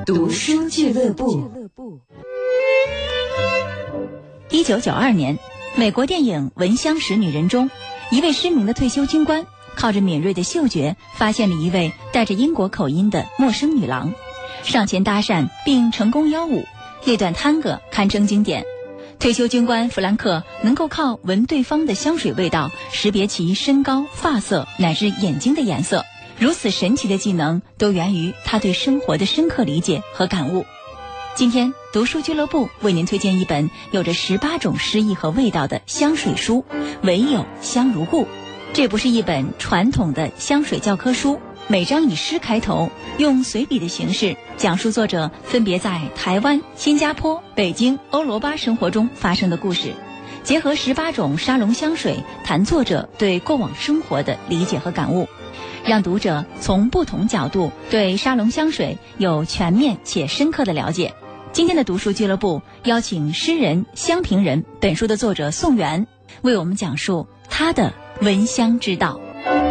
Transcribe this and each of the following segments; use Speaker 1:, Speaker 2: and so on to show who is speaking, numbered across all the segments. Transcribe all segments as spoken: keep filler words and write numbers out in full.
Speaker 1: 读书俱乐部。
Speaker 2: 一九九二年，美国电影《闻香识女人》中，一位失明的退休军官靠着敏锐的嗅觉，发现了一位带着英国口音的陌生女郎，上前搭讪并成功邀舞。那段探戈堪称经典。退休军官弗兰克能够靠闻对方的香水味道，识别其身高、发色乃至眼睛的颜色。如此神奇的技能，都源于他对生活的深刻理解和感悟。今天读书俱乐部为您推荐一本有着十八种诗意和味道的香水书《唯有香如故》。这不是一本传统的香水教科书，每章以诗开头，用随笔的形式讲述作者分别在台湾、新加坡、北京、欧罗巴生活中发生的故事，结合十八种沙龙香水，谈作者对过往生活的理解和感悟，让读者从不同角度对沙龙香水有全面且深刻的了解。今天的读书俱乐部邀请诗人、香评人，本书的作者宋元，为我们讲述他的闻香之道。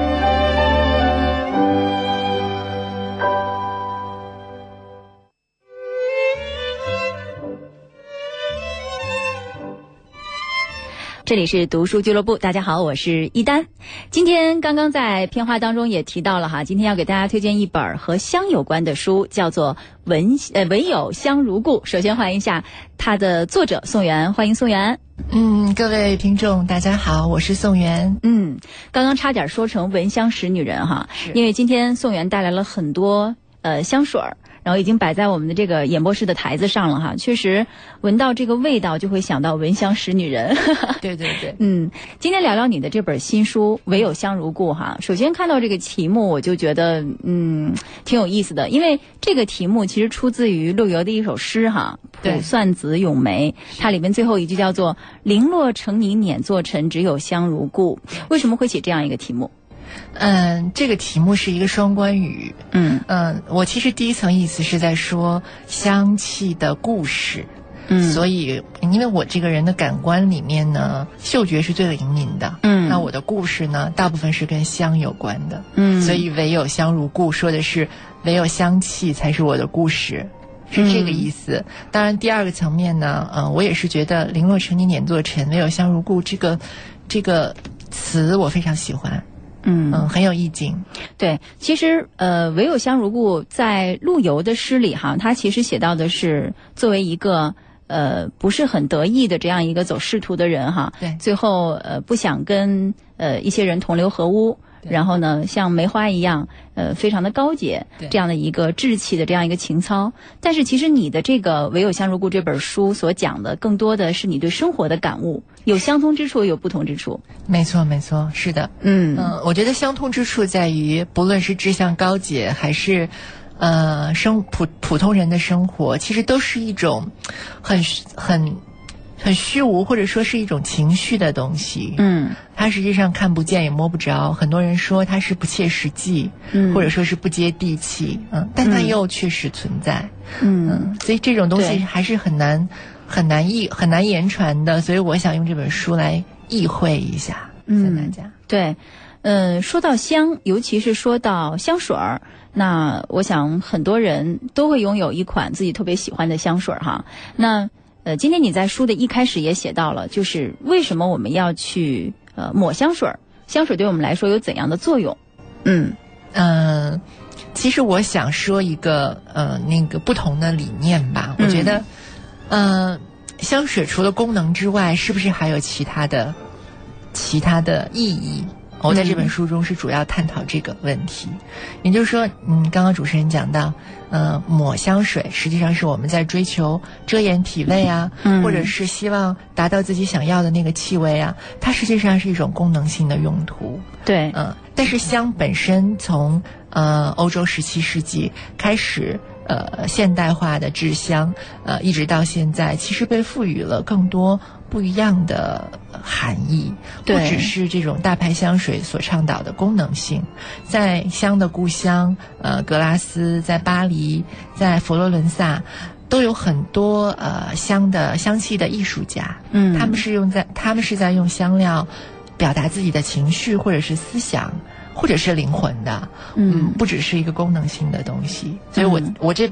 Speaker 2: 这里是读书俱乐部，大家好，我是一丹。今天刚刚在片花当中也提到了哈，今天要给大家推荐一本和香有关的书，叫做闻呃唯有香如故。首先欢迎一下它的作者宋元，欢迎宋元。
Speaker 3: 嗯，各位听众大家好，我是宋元。
Speaker 2: 嗯，刚刚差点说成闻香识女人哈，因为今天宋元带来了很多呃香水儿。然后已经摆在我们的这个演播室的台子上了哈，确实闻到这个味道就会想到闻香识女人。
Speaker 3: 对对对，
Speaker 2: 嗯，今天聊聊你的这本新书《唯有香如故》哈。首先看到这个题目，我就觉得嗯挺有意思的，因为这个题目其实出自于陆游的一首诗哈，《卜算子·咏梅》，它里面最后一句叫做“零落成泥碾作尘，只有香如故”。为什么会起这样一个题目？
Speaker 3: 嗯，这个题目是一个双关语。嗯嗯，我其实第一层意思是在说香气的故事。嗯，所以因为我这个人的感官里面呢，嗅觉是最灵敏的。嗯，那我的故事呢，大部分是跟香有关的。嗯，所以唯有香如故说的是唯有香气才是我的故事。是这个意思。嗯、当然，第二个层面呢，呃，我也是觉得“零落成泥碾作尘，唯有香如故”这个这个词我非常喜欢。嗯嗯，很有意境。
Speaker 2: 对，其实呃，唯有香如故在陆游的诗里哈，他其实写到的是作为一个呃不是很得意的这样一个走仕途的人哈，对，最后呃不想跟呃一些人同流合污。然后呢，像梅花一样，呃，非常的高洁，这样的一个志气的这样一个情操。但是其实你的这个《唯有香如故》这本书所讲的，更多的是你对生活的感悟，有相通之处，有不同之处。
Speaker 3: 没错，没错，是的。嗯嗯、呃，我觉得相通之处在于，不论是志向高洁，还是呃生普普通人的生活，其实都是一种很很。很虚无，或者说是一种情绪的东西。嗯，它实际上看不见也摸不着。很多人说它是不切实际，嗯，或者说是不接地气，嗯，但它又确实存在。嗯，嗯所以这种东西还是很难很难意很难言传的。所以我想用这本书来意会一下，嗯，大家。
Speaker 2: 对，嗯，说到香，尤其是说到香水儿，那我想很多人都会拥有一款自己特别喜欢的香水哈。那呃，今天你在书的一开始也写到了，就是为什么我们要去呃抹香水？香水对我们来说有怎样的作用？嗯
Speaker 3: 嗯、呃，其实我想说一个呃那个不同的理念吧。我觉得，嗯、呃，香水除了功能之外，是不是还有其他的其他的意义？我在这本书中是主要探讨这个问题，也就是说，嗯，刚刚主持人讲到，呃，抹香水实际上是我们在追求遮掩体味啊，嗯、或者是希望达到自己想要的那个气味啊，它实际上是一种功能性的用途。
Speaker 2: 对，
Speaker 3: 嗯、呃，但是香本身从呃欧洲十七世纪开始。呃，现代化的制香，呃，一直到现在，其实被赋予了更多不一样的含义，不只是这种大牌香水所倡导的功能性。在香的故乡，呃，格拉斯，在巴黎，在佛罗伦萨，都有很多呃香的香气的艺术家，嗯，他们是用在他们是在用香料表达自己的情绪或者是思想。或者是灵魂的，嗯，不只是一个功能性的东西，所以我、嗯、我这